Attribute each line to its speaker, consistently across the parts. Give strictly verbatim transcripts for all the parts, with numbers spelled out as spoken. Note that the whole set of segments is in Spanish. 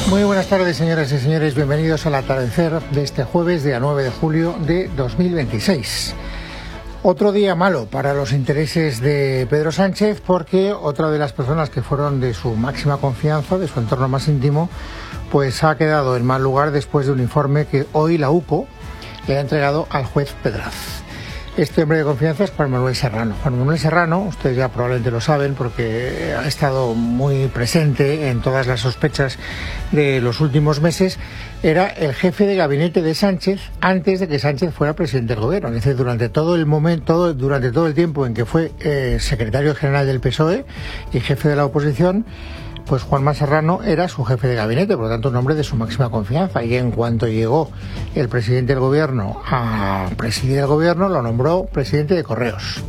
Speaker 1: Muy buenas tardes, señoras y señores. Bienvenidos al atardecer de este jueves, día nueve de julio de dos mil veintiséis. Otro día malo para los intereses de Pedro Sánchez, porque otra de las personas que fueron de su máxima confianza, de su entorno más íntimo, pues ha quedado en mal lugar después de un informe que hoy la U C O le ha entregado al juez Pedraz. Este hombre de confianza es Juan Manuel Serrano. Juan Manuel Serrano, ustedes ya probablemente lo saben porque ha estado muy presente en todas las sospechas de los últimos meses, era el jefe de gabinete de Sánchez antes de que Sánchez fuera presidente del gobierno. Es decir, durante todo el momento, todo, durante todo el tiempo en que fue eh, secretario general del P S O E y jefe de la oposición, pues Juanma Serrano era su jefe de gabinete, por lo tanto un hombre de su máxima confianza, y en cuanto llegó el presidente del gobierno a presidir el gobierno, lo nombró presidente de Correos.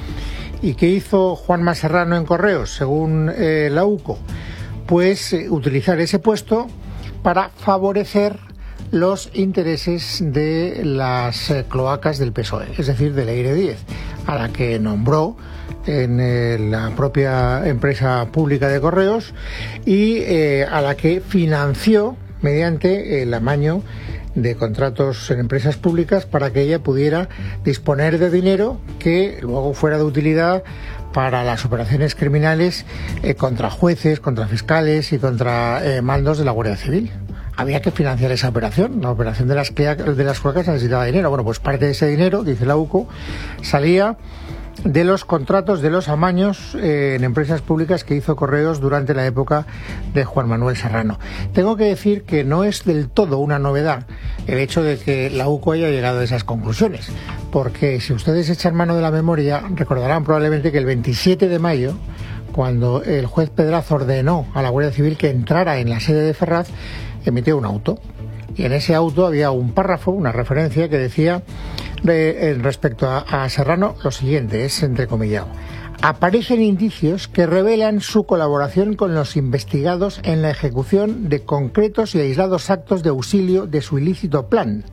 Speaker 1: ¿Y qué hizo Juanma Serrano en Correos, según eh, la U C O? Pues eh, utilizar ese puesto para favorecer los intereses de las eh, cloacas del P S O E, es decir, de Leire Díez, a la que nombró en eh, la propia empresa pública de Correos y eh, a la que financió mediante el amaño de contratos en empresas públicas para que ella pudiera disponer de dinero que luego fuera de utilidad para las operaciones criminales eh, contra jueces, contra fiscales y contra eh, mandos de la Guardia Civil. Había que financiar esa operación. La operación de las, de las cloacas necesitaba dinero. Bueno, pues parte de ese dinero, dice la U C O, salía de los contratos, de los amaños eh, en empresas públicas que hizo Correos durante la época de Juan Manuel Serrano. Tengo que decir que no es del todo una novedad el hecho de que la U C O haya llegado a esas conclusiones, porque si ustedes echan mano de la memoria, recordarán probablemente que el veintisiete de mayo, cuando el juez Pedraz ordenó a la Guardia Civil que entrara en la sede de Ferraz, emitió un auto. Y en ese auto había un párrafo, una referencia que decía de, respecto a, a Serrano lo siguiente, es entrecomillado: aparecen indicios que revelan su colaboración con los investigados en la ejecución de concretos y aislados actos de auxilio de su ilícito plan.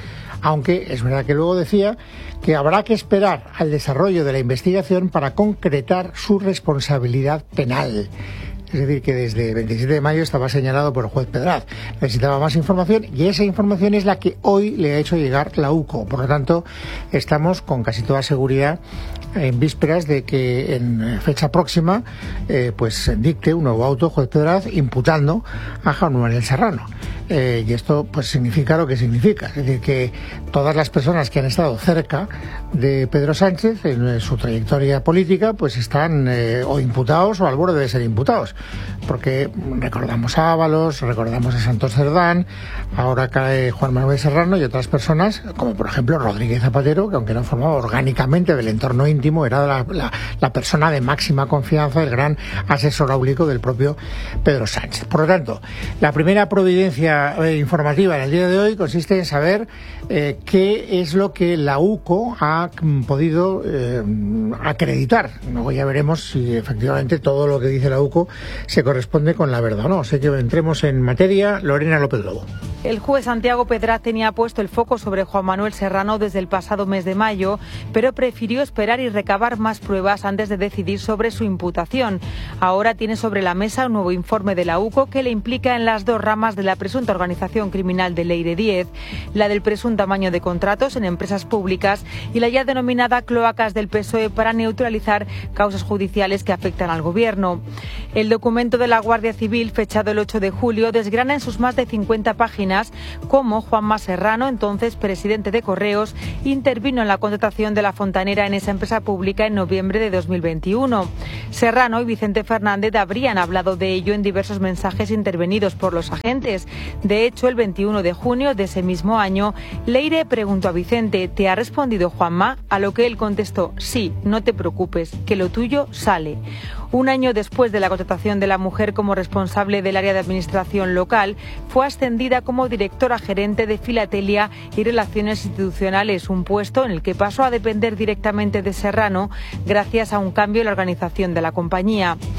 Speaker 1: Aunque es verdad que luego decía que habrá que esperar al desarrollo de la investigación para concretar su responsabilidad penal. Es decir, que desde el veintisiete de mayo estaba señalado por el juez Pedraz. Necesitaba más información y esa información es la que hoy le ha hecho llegar la U C O. Por lo tanto, estamos con casi toda seguridad en vísperas de que en fecha próxima eh, pues dicte un nuevo auto juez Pedraz imputando a Juan Manuel Serrano. Eh, y esto pues significa lo que significa, es decir, que todas las personas que han estado cerca de Pedro Sánchez en su trayectoria política pues están eh, o imputados o al borde de ser imputados, porque recordamos a Ábalos, recordamos a Santos Cerdán, ahora cae Juan Manuel Serrano y otras personas como por ejemplo Rodríguez Zapatero, que aunque no formaba orgánicamente del entorno íntimo, era la, la, la persona de máxima confianza, el gran asesor áulico del propio Pedro Sánchez. Por lo tanto, la primera providencia informativa en el día de hoy consiste en saber eh, qué es lo que la U C O ha mm, podido eh, acreditar. Luego ya veremos si efectivamente todo lo que dice la U C O se corresponde con la verdad o no. Así que entremos en materia. Lorena López Lobo.
Speaker 2: El juez Santiago Pedraz tenía puesto el foco sobre Juan Manuel Serrano desde el pasado mes de mayo, pero prefirió esperar y recabar más pruebas antes de decidir sobre su imputación. Ahora tiene sobre la mesa un nuevo informe de la U C O que le implica en las dos ramas de la presunta organización criminal de Leire Díez, la del presunto amaño de contratos en empresas públicas y la ya denominada cloacas del P S O E para neutralizar causas judiciales que afectan al gobierno. El documento de la Guardia Civil, fechado el ocho de julio, desgrana en sus más de cincuenta páginas cómo Juanma Serrano, entonces presidente de Correos, intervino en la contratación de la fontanera en esa empresa pública en noviembre de dos mil veintiuno. Serrano y Vicente Fernández habrían hablado de ello en diversos mensajes intervenidos por los agentes. De hecho, el veintiuno de junio de ese mismo año, Leire preguntó a Vicente: ¿te ha respondido Juanma? A lo que él contestó: sí, no te preocupes, que lo tuyo sale. Un año después de la contratación de la mujer como responsable del área de administración local, fue ascendida como directora gerente de Filatelia y Relaciones Institucionales, un puesto en el que pasó a depender directamente de Serrano gracias a un cambio en la organización de la compañía.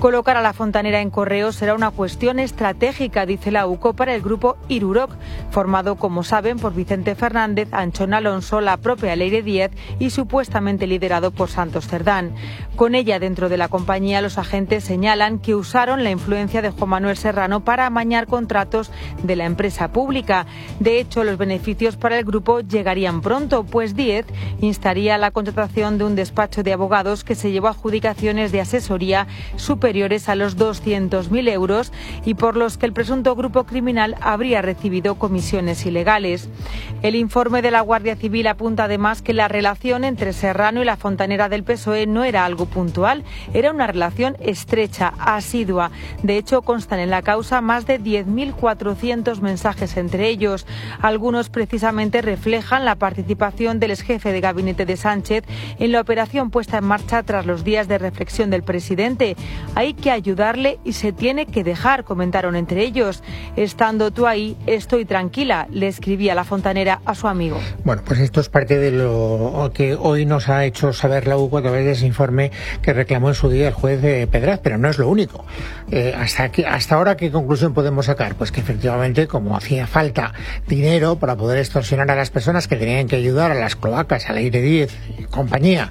Speaker 2: Colocar a la fontanera en Correos será una cuestión estratégica, dice la U C O, para el grupo Iruroc, formado, como saben, por Vicente Fernández, Anchón Alonso, la propia Leire Díez y supuestamente liderado por Santos Cerdán. Con ella dentro de la compañía, los agentes señalan que usaron la influencia de Juan Manuel Serrano para amañar contratos de la empresa pública. De hecho, los beneficios para el grupo llegarían pronto, pues Díez instaría la contratación de un despacho de abogados que se llevó adjudicaciones de asesoría superiores a los doscientos mil euros y por los que el presunto grupo criminal habría recibido comisiones ilegales. El informe de la Guardia Civil apunta además que la relación entre Serrano y la fontanera del P S O E no era algo puntual, era una relación estrecha, asidua. De hecho, constan en la causa más de diez mil cuatrocientos mensajes entre ellos. Algunos precisamente reflejan la participación del exjefe de gabinete de Sánchez en la operación puesta en marcha tras los días de reflexión del presidente. Hay que ayudarle y se tiene que dejar, comentaron entre ellos. Estando tú ahí, estoy tranquila, le escribía la fontanera a su amigo.
Speaker 1: Bueno, pues esto es parte de lo que hoy nos ha hecho saber la U C O a través de ese informe que reclamó en su día el juez de Pedraz, pero no es lo único. Eh, hasta, que, hasta ahora, ¿qué conclusión podemos sacar? Pues que efectivamente, como hacía falta dinero para poder extorsionar a las personas que tenían que ayudar a las cloacas, a Leire Díez y compañía,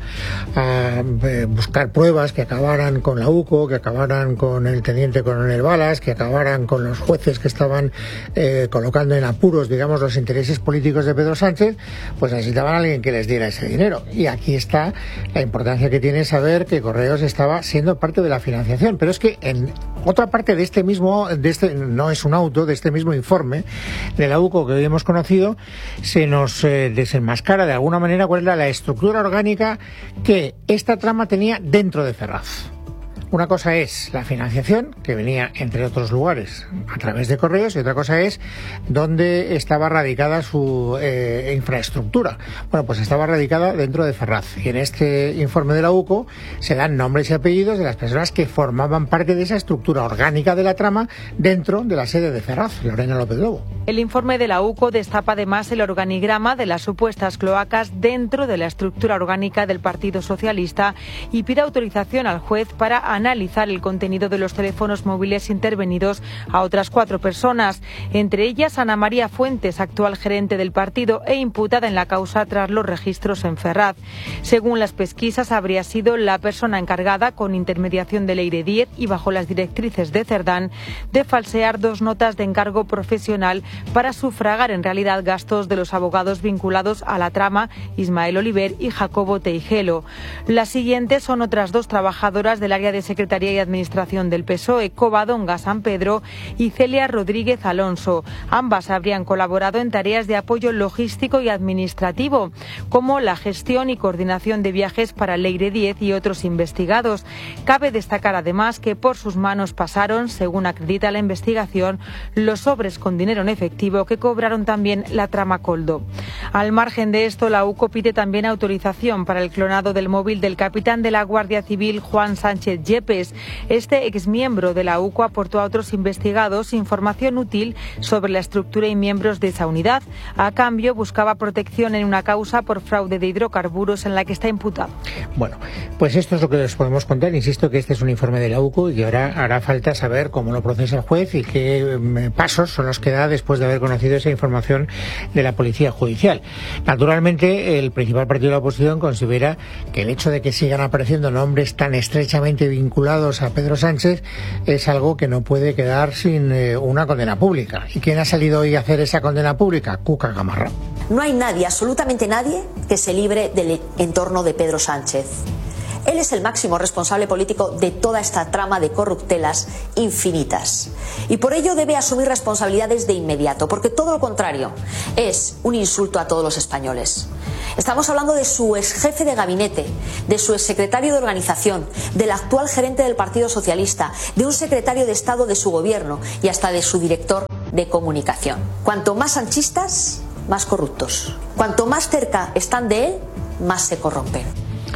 Speaker 1: a eh, buscar pruebas que acabaran con la U C O, que acabaran con el teniente coronel Balas, que acabaran con los jueces que estaban eh, colocando en apuros, digamos, los intereses políticos de Pedro Sánchez, pues necesitaban a alguien que les diera ese dinero. Y aquí está la importancia que tiene saber que Correos estaba siendo parte de la financiación. Pero es que en otra parte de este mismo, de este no es un auto, de este mismo informe de la U C O que hoy hemos conocido, se nos eh, desenmascara de alguna manera cuál era la estructura orgánica que esta trama tenía dentro de Ferraz. Una cosa es la financiación, que venía, entre otros lugares, a través de Correos, y otra cosa es dónde estaba radicada su eh, infraestructura. Bueno, pues estaba radicada dentro de Ferraz. Y en este informe de la U C O se dan nombres y apellidos de las personas que formaban parte de esa estructura orgánica de la trama dentro de la sede de Ferraz, Lorena López Lobo.
Speaker 2: El informe de la U C O destapa además el organigrama de las supuestas cloacas dentro de la estructura orgánica del Partido Socialista y pide autorización al juez para analizar el contenido de los teléfonos móviles intervenidos a otras cuatro personas, entre ellas Ana María Fuentes, actual gerente del partido e imputada en la causa tras los registros en Ferraz. Según las pesquisas, habría sido la persona encargada, con intermediación de Leire Díez y bajo las directrices de Cerdán, de falsear dos notas de encargo profesional para sufragar en realidad gastos de los abogados vinculados a la trama, Ismael Oliver y Jacobo Teijelo. Las siguientes son otras dos trabajadoras del área de Secretaría y Administración del P S O E, Covadonga San Pedro y Celia Rodríguez Alonso. Ambas habrían colaborado en tareas de apoyo logístico y administrativo, como la gestión y coordinación de viajes para Leire Díez y otros investigados. Cabe destacar además que por sus manos pasaron, según acredita la investigación, los sobres con dinero en efectivo que cobraron también la trama Coldo. Al margen de esto, la U C O pide también autorización para el clonado del móvil del capitán de la Guardia Civil, Juan Sánchez Yepes. Este exmiembro de la U C O aportó a otros investigados información útil sobre la estructura y miembros de esa unidad. A cambio, buscaba protección en una causa por fraude de hidrocarburos en la que está imputado.
Speaker 1: Bueno, pues esto es lo que les podemos contar. Insisto que este es un informe de la U C O y que ahora hará falta saber cómo lo procesa el juez y qué pasos son los que da después de haber conocido esa información de la Policía Judicial. Naturalmente, el principal partido de la oposición considera que el hecho de que sigan apareciendo nombres tan estrechamente vinculados a Pedro Sánchez es algo que no puede quedar sin eh, una condena pública. ¿Y quién ha salido hoy a hacer esa condena pública? Cuca Gamarra.
Speaker 3: No hay nadie, absolutamente nadie, que se libre del entorno de Pedro Sánchez. Él es el máximo responsable político de toda esta trama de corruptelas infinitas. Y por ello debe asumir responsabilidades de inmediato, porque todo lo contrario es un insulto a todos los españoles. Estamos hablando de su ex jefe de gabinete, de su ex secretario de organización, del actual gerente del Partido Socialista, de un secretario de Estado de su gobierno y hasta de su director de comunicación. Cuanto más sanchistas, más corruptos. Cuanto más cerca están de él, más se corrompen.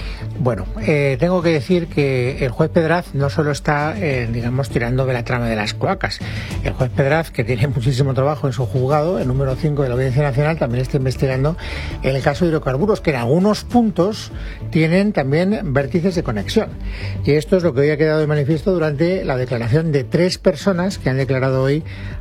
Speaker 1: Bueno, eh, tengo que decir que el juez Pedraz no solo está, eh, digamos, tirando de la trama de las cloacas. El juez Pedraz, que tiene muchísimo trabajo en su juzgado, el número cinco de la Audiencia Nacional, también está investigando el caso de hidrocarburos, que en algunos puntos tienen también vértices de conexión. Y esto es lo que hoy ha quedado de manifiesto durante la declaración de tres personas que han declarado hoy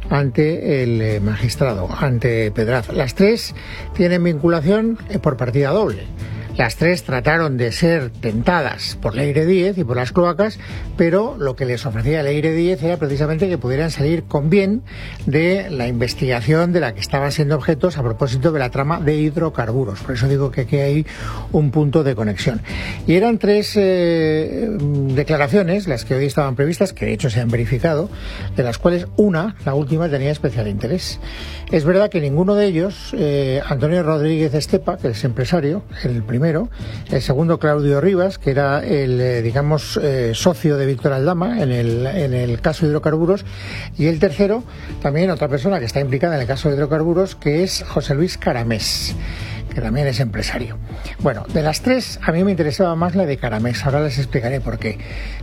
Speaker 1: ante el eh, magistrado, ante Pedraz. Las tres tienen vinculación eh, por partida doble. Las tres trataron de ser tentadas por Leire Díez y por las cloacas, pero lo que les ofrecía Leire Díez era precisamente que pudieran salir con bien de la investigación de la que estaban siendo objetos a propósito de la trama de hidrocarburos. Por eso digo que aquí hay un punto de conexión. Y eran tres eh, declaraciones, las que hoy estaban previstas, que de hecho se han verificado, de las cuales una, la última, tenía especial interés. Es verdad que ninguno de ellos, eh, Antonio Rodríguez Estepa, que es empresario, el primero, el segundo Claudio Rivas, que era el, eh, digamos, eh, socio de Víctor Aldama en el, en el caso de hidrocarburos, y el tercero, también otra persona que está implicada en el caso de hidrocarburos, que es José Luis Caramés, que también es empresario. Bueno, de las tres, a mí me interesaba más la de Caramés, ahora les explicaré por qué.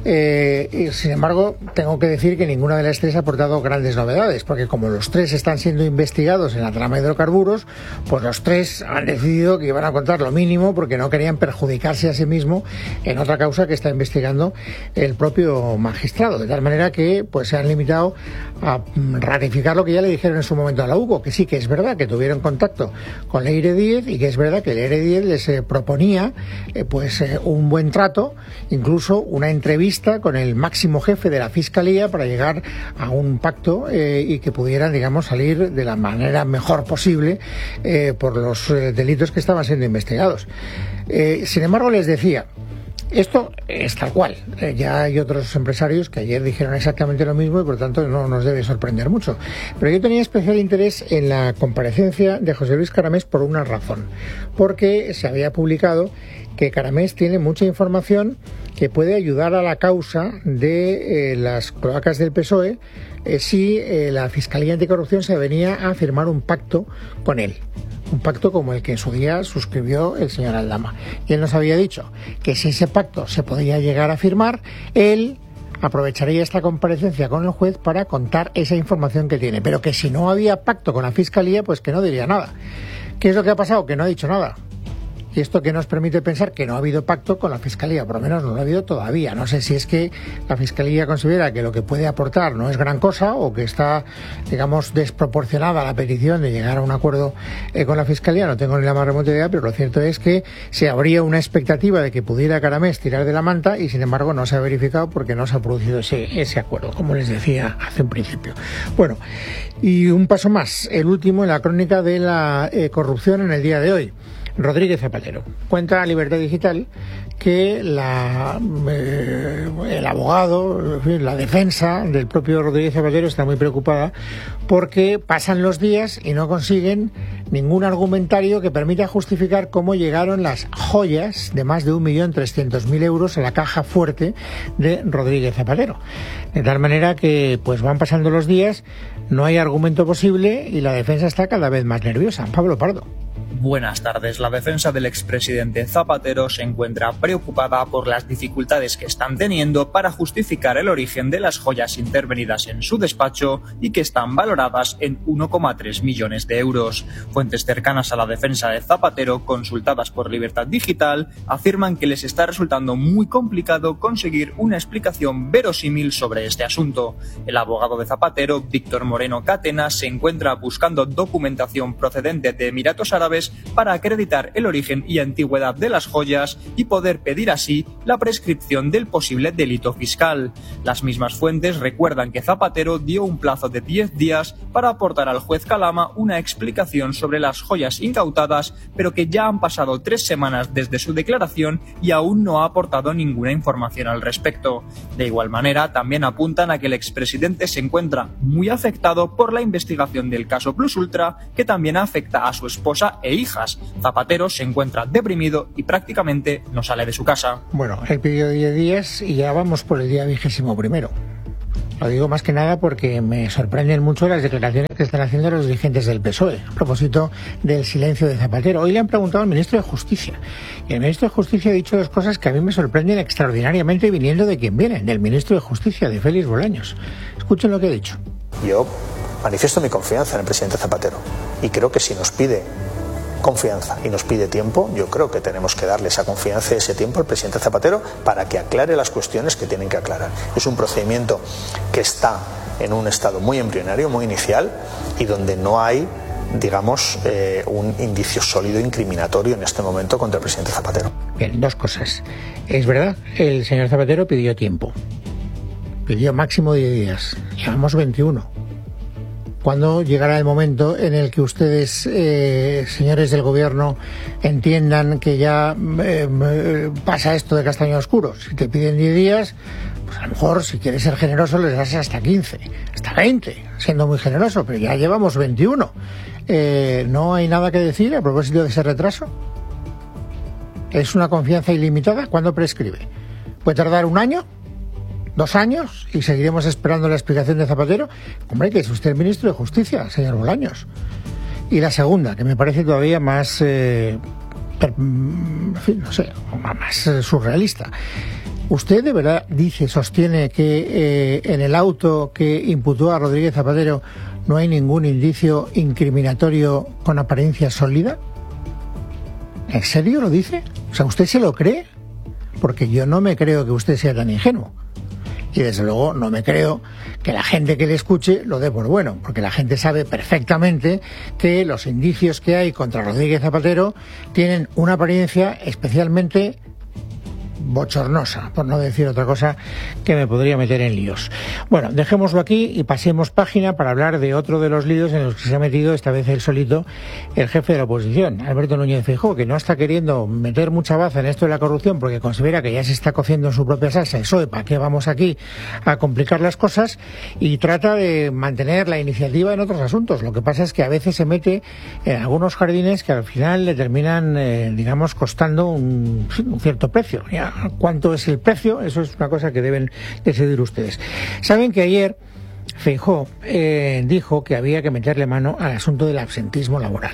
Speaker 1: Eh, y, sin embargo, tengo que decir que ninguna de las tres ha aportado grandes novedades, porque como los tres están siendo investigados en la trama de hidrocarburos, pues los tres han decidido que iban a contar lo mínimo porque no querían perjudicarse a sí mismo en otra causa que está investigando el propio magistrado, de tal manera que pues se han limitado a ratificar lo que ya le dijeron en su momento a la Hugo, que sí que es verdad que tuvieron contacto con Leire Díez y que es verdad que Leire Díez les eh, proponía eh, pues eh, un buen trato, incluso una entrevista con el máximo jefe de la Fiscalía para llegar a un pacto eh, y que pudieran, digamos, salir de la manera mejor posible eh, por los eh, delitos que estaban siendo investigados. Eh, sin embargo, les decía, esto es tal cual. Eh, ya hay otros empresarios que ayer dijeron exactamente lo mismo y por tanto no nos debe sorprender mucho. Pero yo tenía especial interés en la comparecencia de José Luis Caramés por una razón. Porque se había publicado que Caramés tiene mucha información que puede ayudar a la causa de eh, las cloacas del P S O E eh, si eh, la Fiscalía Anticorrupción se venía a firmar un pacto con él. Un pacto como el que en su día suscribió el señor Aldama. Y él nos había dicho que si ese pacto se podía llegar a firmar, él aprovecharía esta comparecencia con el juez para contar esa información que tiene. Pero que si no había pacto con la Fiscalía, pues que no diría nada. ¿Qué es lo que ha pasado? Que no ha dicho nada. Y esto que nos permite pensar que no ha habido pacto con la Fiscalía, por lo menos no lo ha habido todavía. No sé si es que la Fiscalía considera que lo que puede aportar no es gran cosa o que está, digamos, desproporcionada la petición de llegar a un acuerdo eh, con la Fiscalía, no tengo ni la más remota idea, pero lo cierto es que se habría una expectativa de que pudiera Caramés tirar de la manta y sin embargo no se ha verificado porque no se ha producido ese, ese acuerdo, como les decía hace un principio. Bueno, y un paso más, el último en la crónica de la eh, corrupción en el día de hoy. Rodríguez Zapatero cuenta a Libertad Digital que la, eh, el abogado, en fin, la defensa del propio Rodríguez Zapatero está muy preocupada porque pasan los días y no consiguen ningún argumentario que permita justificar cómo llegaron las joyas de más de un millón trescientos mil euros a la caja fuerte de Rodríguez Zapatero. De tal manera que pues van pasando los días, no hay argumento posible y la defensa está cada vez más nerviosa. Pablo Pardo.
Speaker 4: Buenas tardes. La defensa del expresidente Zapatero se encuentra preocupada por las dificultades que están teniendo para justificar el origen de las joyas intervenidas en su despacho y que están valoradas en uno coma tres millones de euros. Fuentes cercanas a la defensa de Zapatero, consultadas por Libertad Digital, afirman que les está resultando muy complicado conseguir una explicación verosímil sobre este asunto. El abogado de Zapatero, Víctor Moreno Catena, se encuentra buscando documentación procedente de Emiratos Árabes para acreditar el origen y antigüedad de las joyas y poder pedir así la prescripción del posible delito fiscal. Las mismas fuentes recuerdan que Zapatero dio un plazo de diez días para aportar al juez Calama una explicación sobre las joyas incautadas, pero que ya han pasado tres semanas desde su declaración y aún no ha aportado ninguna información al respecto. De igual manera, también apuntan a que el expresidente se encuentra muy afectado por la investigación del caso Plus Ultra, que también afecta a su esposa e hijas. Zapatero se encuentra deprimido y prácticamente no sale de su casa.
Speaker 1: Bueno, él pidió diez días y ya vamos por el día vigésimo primero. Lo digo más que nada porque me sorprenden mucho las declaraciones que están haciendo los dirigentes del P S O E a propósito del silencio de Zapatero. Hoy le han preguntado al ministro de Justicia y el ministro de Justicia ha dicho dos cosas que a mí me sorprenden extraordinariamente viniendo de quien viene, del ministro de Justicia, de Félix Bolaños. Escuchen lo que ha dicho.
Speaker 5: Yo manifiesto mi confianza en el presidente Zapatero y creo que si nos pide confianza y nos pide tiempo, yo creo que tenemos que darle esa confianza y ese tiempo al presidente Zapatero para que aclare las cuestiones que tienen que aclarar. Es un procedimiento que está en un estado muy embrionario, muy inicial y donde no hay, digamos, eh, un indicio sólido incriminatorio en este momento contra el presidente Zapatero.
Speaker 1: Bien, dos cosas. Es verdad, el señor Zapatero pidió tiempo. Pidió máximo diez días. Llevamos veintiuno. ¿Cuándo llegará el momento en el que ustedes, eh, señores del gobierno, entiendan que ya eh, pasa esto de castaño oscuro? Si te piden diez días, pues a lo mejor si quieres ser generoso les das hasta quince, hasta veinte, siendo muy generoso, pero ya llevamos veintiuno. Eh, ¿No hay nada que decir a propósito de ese retraso? ¿Es una confianza ilimitada? ¿Cuándo prescribe? ¿Puede tardar un año? ¿Dos años? ¿Y seguiremos esperando la explicación de Zapatero? Hombre, que es usted el ministro de Justicia, señor Bolaños. Y la segunda, que me parece todavía más, eh, per, en fin, no sé, más eh, surrealista. ¿Usted de verdad dice, sostiene que eh, en el auto que imputó a Rodríguez Zapatero no hay ningún indicio incriminatorio con apariencia sólida? ¿En serio lo dice? O sea, ¿usted se lo cree? Porque yo no me creo que usted sea tan ingenuo. Y desde luego no me creo que la gente que le escuche lo dé por bueno, porque la gente sabe perfectamente que los indicios que hay contra Rodríguez Zapatero tienen una apariencia especialmente bochornosa, por no decir otra cosa que me podría meter en líos. Bueno, dejémoslo aquí y pasemos página para hablar de otro de los líos en los que se ha metido esta vez él solito el jefe de la oposición, Alberto Núñez Feijóo, que no está queriendo meter mucha baza en esto de la corrupción porque considera que ya se está cociendo en su propia salsa. Eso, ¿para qué vamos aquí a complicar las cosas? Y trata de mantener la iniciativa en otros asuntos. Lo que pasa es que a veces se mete en algunos jardines que al final le terminan, eh, digamos, costando un, un cierto precio. Ya, ¿cuánto es el precio? Eso es una cosa que deben decidir ustedes. Saben que ayer Feijóo eh, dijo que había que meterle mano al asunto del absentismo laboral.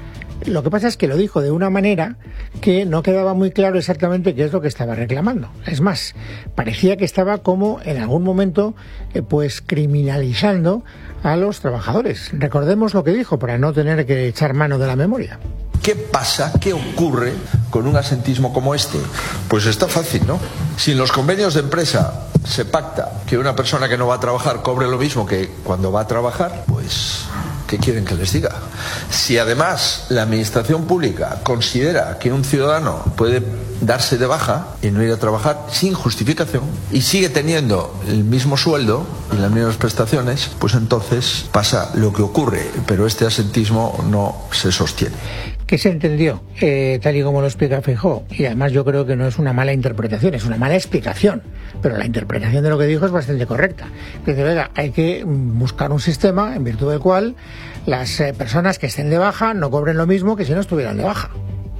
Speaker 1: Lo que pasa es que lo dijo de una manera que no quedaba muy claro exactamente qué es lo que estaba reclamando. Es más, parecía que estaba como en algún momento eh, pues criminalizando a los trabajadores. Recordemos lo que dijo para no tener que echar mano de la memoria.
Speaker 6: ¿Qué pasa? ¿Qué ocurre con un asentismo como este? Pues está fácil, ¿no? Si en los convenios de empresa se pacta que una persona que no va a trabajar cobre lo mismo que cuando va a trabajar, pues ¿qué quieren que les diga? Si además la administración pública considera que un ciudadano puede darse de baja y no ir a trabajar sin justificación y sigue teniendo el mismo sueldo y las mismas prestaciones, pues entonces pasa lo que ocurre, pero este asentismo no se sostiene.
Speaker 1: ¿Qué se entendió? Eh, tal y como lo explica Feijóo. Y además yo creo que no es una mala interpretación, es una mala explicación. Pero la interpretación de lo que dijo es bastante correcta. Dice, venga, hay que buscar un sistema en virtud del cual las eh, personas que estén de baja no cobren lo mismo que si no estuvieran de baja.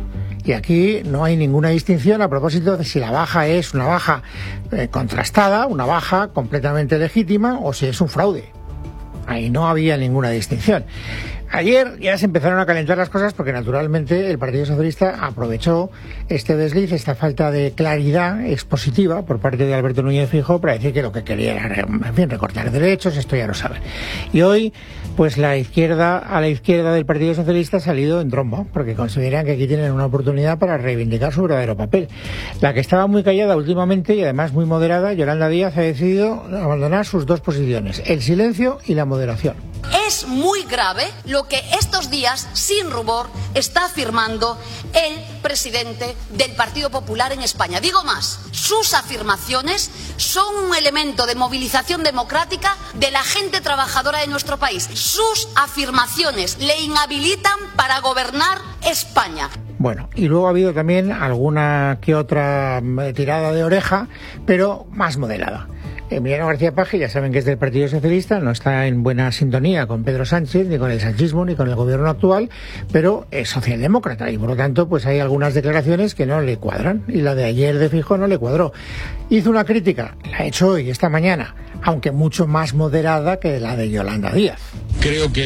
Speaker 1: Y aquí no hay ninguna distinción a propósito de si la baja es una baja eh, contrastada, una baja completamente legítima o si es un fraude. Ahí no había ninguna distinción. Ayer ya se empezaron a calentar las cosas porque naturalmente el Partido Socialista aprovechó este desliz, esta falta de claridad expositiva por parte de Alberto Núñez Feijóo para decir que lo que quería era, en fin, recortar derechos, esto ya lo saben. Y hoy, pues la izquierda, a la izquierda del Partido Socialista ha salido en tromba, porque consideran que aquí tienen una oportunidad para reivindicar su verdadero papel. La que estaba muy callada últimamente y además muy moderada, Yolanda Díaz, ha decidido abandonar sus dos posiciones, el silencio y la moderación.
Speaker 7: Es muy grave lo que estos días, sin rubor, está afirmando el presidente del Partido Popular en España. Digo más, sus afirmaciones son un elemento de movilización democrática de la gente trabajadora de nuestro país. Sus afirmaciones le inhabilitan para gobernar España.
Speaker 1: Bueno, y luego ha habido también alguna que otra tirada de oreja, pero más moderada. Emiliano García Paje, ya saben que es del Partido Socialista, no está en buena sintonía con Pedro Sánchez, ni con el sanchismo, ni con el gobierno actual, pero es socialdemócrata y por lo tanto pues hay algunas declaraciones que no le cuadran y la de ayer de Feijóo no le cuadró. Hizo una crítica, la ha hecho hoy, esta mañana, aunque mucho más moderada que la de Yolanda Díaz.
Speaker 8: Creo que